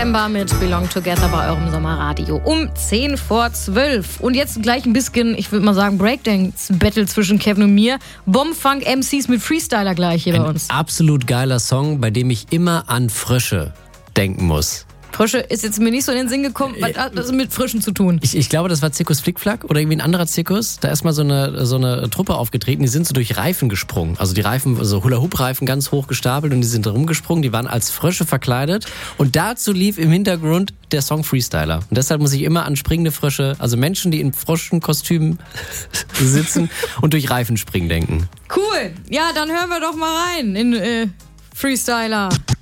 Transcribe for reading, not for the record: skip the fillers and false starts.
September mit Belong Together bei eurem Sommerradio um 10 vor 12. Und jetzt gleich ein bisschen, ich würde mal sagen, Breakdance-Battle zwischen Kevin und mir. Bombenfunk-MCs mit Freestyler gleich hier bei uns. Absolut geiler Song, bei dem ich immer an Frösche denken muss. Frösche ist jetzt mir nicht so in den Sinn gekommen. Was hat das mit Fröschen zu tun? Ich glaube, das war Zirkus Flickflack oder irgendwie ein anderer Zirkus. Da ist mal so eine Truppe aufgetreten, die sind so durch Reifen gesprungen. Also die Reifen, so Hula-Hoop-Reifen ganz hoch gestapelt und die sind rumgesprungen. Die waren als Frösche verkleidet und dazu lief im Hintergrund der Song Freestyler. Und deshalb muss ich immer an springende Frösche, also Menschen, die in Froschenkostümen sitzen und durch Reifen springen denken. Cool. Ja, dann hören wir doch mal rein in Freestyler.